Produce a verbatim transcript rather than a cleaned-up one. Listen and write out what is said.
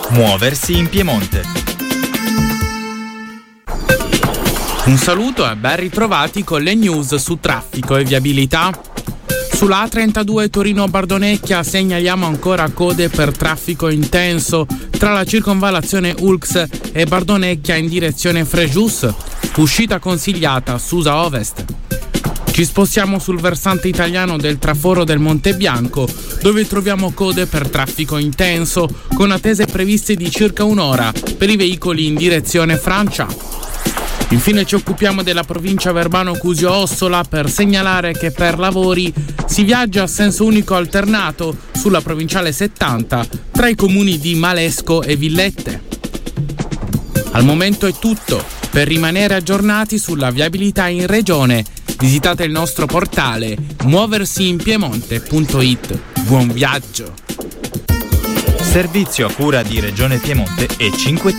Muoversi in Piemonte. Un saluto e ben ritrovati con le news su traffico e viabilità. Sulla A trentadue Torino-Bardonecchia segnaliamo ancora code per traffico intenso tra la circonvallazione Ulx e Bardonecchia in direzione Frejus, uscita consigliata Susa Ovest. Ci spostiamo sul versante italiano del traforo del Monte Bianco, dove troviamo code per traffico intenso, con attese previste di circa un'ora per i veicoli in direzione Francia. Infine ci occupiamo della provincia Verbano-Cusio-Ossola per segnalare che per lavori si viaggia a senso unico alternato sulla provinciale settanta tra i comuni di Malesco e Villette. Al momento è tutto. Per rimanere aggiornati sulla viabilità in regione, visitate il nostro portale muoversiinpiemonte punto it. Buon viaggio! Servizio a cura di Regione Piemonte e cinque T.